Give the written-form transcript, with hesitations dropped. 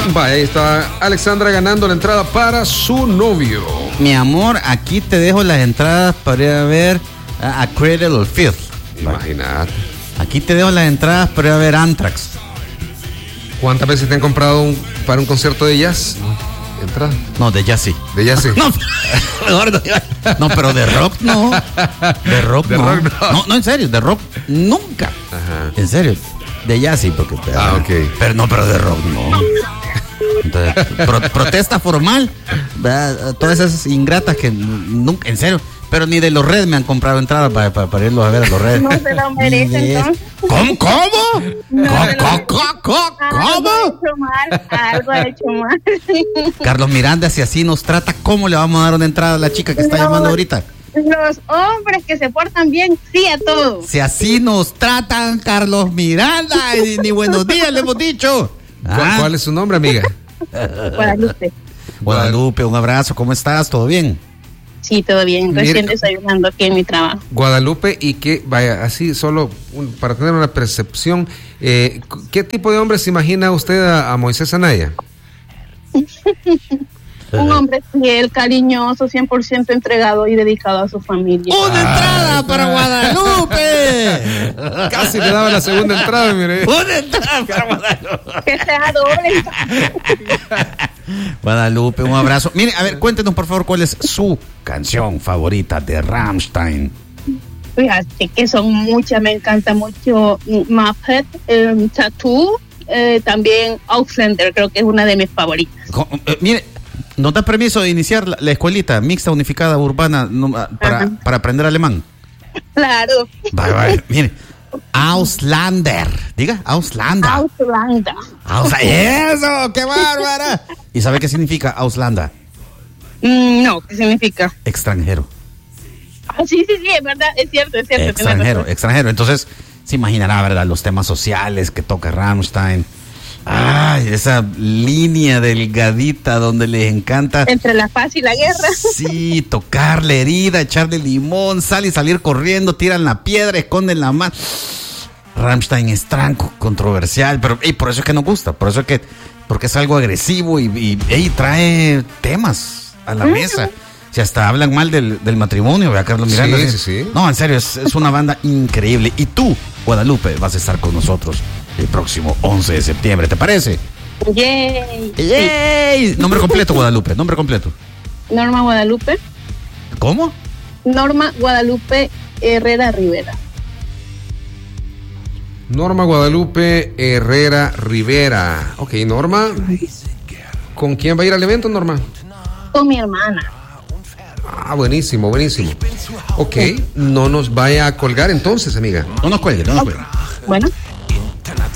Vaya, ahí está Alexandra ganando la entrada para su novio. Mi amor, aquí te dejo las entradas para ir a ver a Cradle of Filth. Imagínate. Aquí te dejo las entradas para ir a ver Anthrax. ¿Cuántas veces te han comprado para un concierto de jazz? ¿Entrada? No, de jazz sí. ¿De jazz sí? No, no, pero de rock no. De rock De no. rock no. No, en serio, de rock nunca. Ajá. En serio. De jazz sí, porque. Ok. Pero de rock no. Entonces, protesta formal, ¿verdad? Todas esas ingratas que nunca, en serio, pero ni de los Red me han comprado entradas para irlos a ver a los Red. No se lo merece, entonces. ¿Cómo? No, ¿Cómo? Algo ha hecho mal. Carlos Miranda, si así nos trata, ¿cómo le vamos a dar una entrada a la chica que está llamando ahorita? Los hombres que se portan bien, sí a todo. Si así nos tratan, Carlos Miranda, ni buenos días le hemos dicho. ¿Cuál es su nombre, amiga? Guadalupe. Guadalupe, un abrazo, ¿cómo estás? ¿Todo bien? Sí, todo bien. Recién Mira, desayunando aquí en mi trabajo. Guadalupe, y que, vaya, así solo para tener una percepción, ¿qué tipo de hombre se imagina usted a Moisés Anaya? Un hombre fiel, cariñoso, 100% entregado y dedicado a su familia. ¡Una entrada para Guadalupe! Casi le daba la segunda entrada, mire. ¡Una entrada para Guadalupe! Que sea doble. Guadalupe, un abrazo. Mire, a ver, cuéntenos por favor cuál es su canción favorita de Rammstein. Fíjate que son muchas, me encanta mucho Muppet, Tattoo, también Outlander, creo que es una de mis favoritas. Mire, ¿nos da permiso de iniciar la escuelita mixta unificada urbana para aprender alemán? Claro. Vale, mire. Auslander. Diga, Auslander. Outlander. ¡Eso! ¡Qué bárbara! ¿Y sabe qué significa Auslander? No, ¿qué significa? Extranjero. Sí, es verdad, es cierto. Extranjero. Entonces, se imaginará, ¿verdad? Los temas sociales que toca Rammstein. Ay, esa línea delgadita donde les encanta. Entre la paz y la guerra. Sí, tocar la herida, echarle limón, sal y salir corriendo, tiran la piedra, esconden la mano. Rammstein es tranco, controversial, pero por eso es que nos gusta, porque es algo agresivo y trae temas a la mesa. Si hasta hablan mal del matrimonio, ¿verdad, Carlos Miranda? Sí. No, en serio, es una banda increíble. Y tú, Guadalupe, vas a estar con nosotros el próximo 11 de septiembre, ¿te parece? ¡Yay! ¡Yay! Nombre completo, Guadalupe, nombre completo. Norma Guadalupe. ¿Cómo? Norma Guadalupe Herrera Rivera. Norma Guadalupe Herrera Rivera. Ok, Norma. ¿Con quién va a ir al evento, Norma? Con mi hermana. Ah, buenísimo. Ok, no nos vaya a colgar entonces, amiga. No nos cuelgue. Bueno.